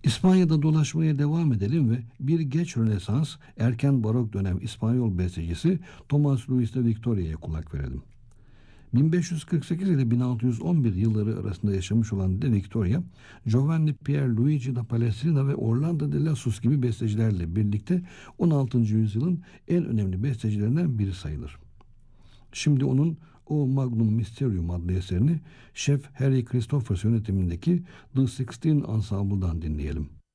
İspanya'da dolaşmaya devam edelim ve bir geç Rönesans, erken Barok dönem İspanyol bestecisi Thomas Luis de Victoria'ya kulak verelim. 1548 ile 1611 yılları arasında yaşamış olan de Victoria, Giovanni Pierluigi da Palestrina ve Orlando de Lassus gibi bestecilerle birlikte 16. yüzyılın en önemli bestecilerinden biri sayılır. Şimdi onun O Magnum Mysterium adlı eserini Şef Harry Christophers yönetimindeki The Sixteen Ensemble'dan dinleyelim.